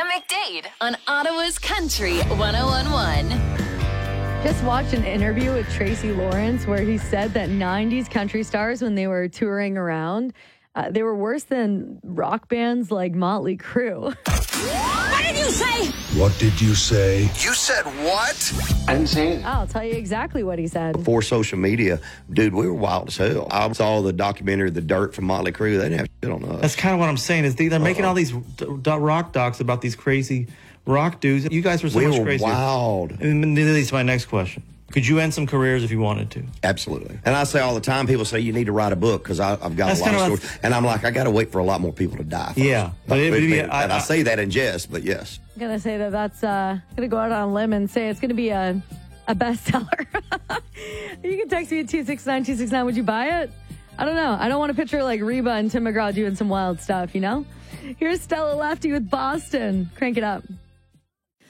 Sam McDade on Ottawa's Country 101.1. Just watched an interview with Tracy Lawrence where he said that 90s country stars, when they were touring around, they were worse than rock bands like Motley Crue. What did you say? What did you say? You said what? I didn't say anything. I'll tell you exactly what he said. Before social media, dude, we were wild as hell. I saw the documentary, The Dirt from Motley Crue. They didn't have shit on us. That's kind of what I'm saying is they're making all these rock docs about these crazy rock dudes. You guys were so much crazier. Wild. And that leads to my next question. Could you end some careers if you wanted to? Absolutely. And I say all the time, people say you need to write a book because I've got a lot of stories. And I'm like, I got to wait for a lot more people to die first. Yeah. And I say that in jest, but yes. I'm going to say that's going to go out on a limb and say it's going to be a bestseller. You can text me at 269-269. Would you buy it? I don't know. I don't want to picture like Reba and Tim McGraw doing some wild stuff, you know? Here's Stella Lefty with Boston. Crank it up.